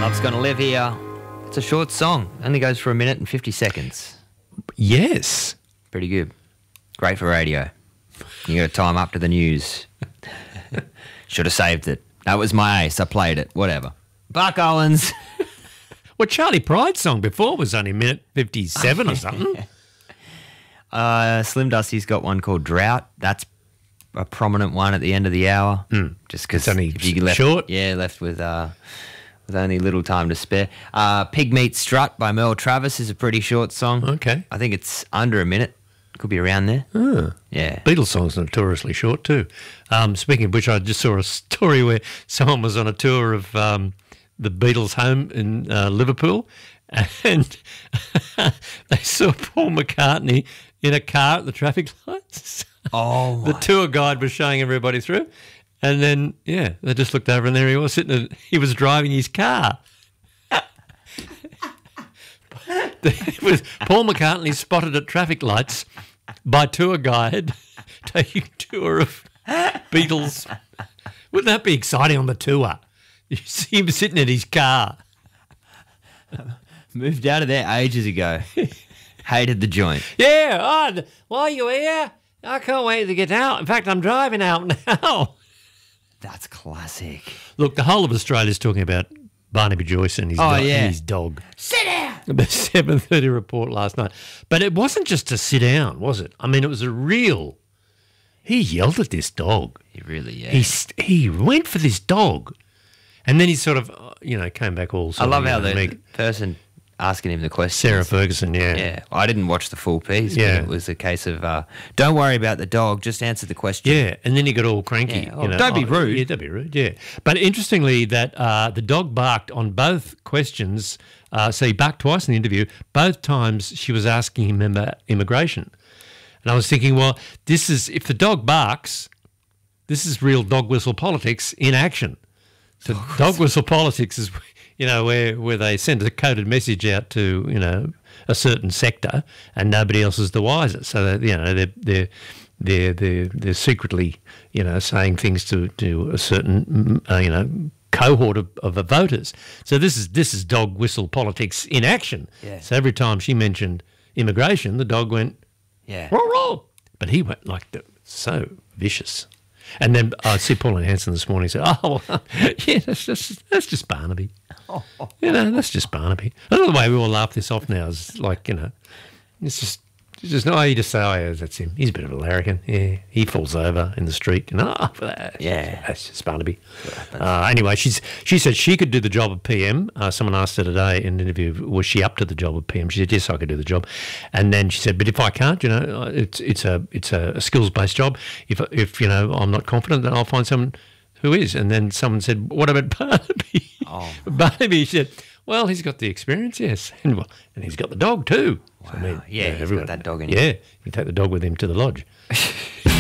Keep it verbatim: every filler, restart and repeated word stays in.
Love's Gonna Live Here. It's a short song. Only goes for a minute and fifty seconds. Yes. Pretty good. Great for radio. You got to time up to the news. Should have saved it. That was my ace. I played it. Whatever. Buck Owens. Well, Charlie Pride's song before was only a minute fifty-seven or something. Uh, Slim Dusty's got one called Drought. That's a prominent one at the end of the hour. Mm. Just because It's only you left, short. Yeah, left with uh, with only little time to spare. Uh, Pig Meat Strut by Merle Travis is a pretty short song. Okay. I think it's under a minute. Could be around there. Oh. Yeah. Beatles songs are notoriously short too. Um, speaking of which, I just saw a story where someone was on a tour of um, the Beatles' home in uh, Liverpool, and they saw Paul McCartney in a car at the traffic lights. Oh, The tour guide was showing everybody through, and then yeah, they just looked over and there he was sitting. In, he was driving his car. It was Paul McCartney spotted at traffic lights by tour guide taking tour of Beatles. Wouldn't that be exciting on the tour? You see him sitting in his car. moved out of there ages ago. Hated the joint. Yeah, oh, while you're here, I can't wait to get out. In fact, I'm driving out now. That's classic. Look, the whole of Australia's talking about Barnaby Joyce and his, Oh, dog, yeah. and his dog. Sit down. The seven thirty report last night. But it wasn't just to sit down, was it? I mean, it was a real... He yelled at this dog. He really, yeah. He st- he went for this dog. And then he sort of, uh, you know, came back all I sort love of, you how know, the Meg- person asking him the question. Sarah Ferguson, yeah. Yeah, I didn't watch the full piece. Yeah. But it was a case of uh, don't worry about the dog, just answer the question. Yeah, and then he got all cranky. Yeah, oh, you know. don't be Oh, rude. Yeah, don't be rude, yeah. But interestingly, that uh, the dog barked on both questions. Uh, so he barked twice in the interview. Both times she was asking him about immigration. And I was thinking, well, this is, if the dog barks, this is real dog whistle politics in action. So dog whistle politics is, you know, where, where they send a coded message out to, you know, a certain sector and nobody else is the wiser. So, that, you know, they're, they're, they're, they're, they're secretly, you know, saying things to, to a certain, uh, you know, cohort of, of the voters. So this is this is dog whistle politics in action. Yeah. So every time she mentioned immigration, the dog went, Yeah. roar, roar. But he went like the, so vicious. And then I see Pauline Hanson this morning say, oh, well, yeah, that's just, that's just Barnaby. You know, that's just Barnaby. I don't know the way we all laugh this off now. It's like, you know, it's just, it's just no, you just say, oh, yeah, that's him. He's a bit of a larrikin. Yeah, he falls over in the street. And, oh, that's, Yeah. that's just Barnaby. Uh, anyway, she's she said she could do the job of P M. Uh, someone asked her today in an interview, was she up to the job of P M? She said, yes, I could do the job. And then she said, but if I can't, you know, it's it's a it's a skills-based job. If, if you know, I'm not confident, then I'll find someone who is. And then someone said, what about Barnaby? Oh. Barnaby said, well, he's got the experience, yes. And, well, and he's got the dog too. So, I mean, Yeah, he's got everyone- that dog in him. Yeah, you take the dog with him to the lodge.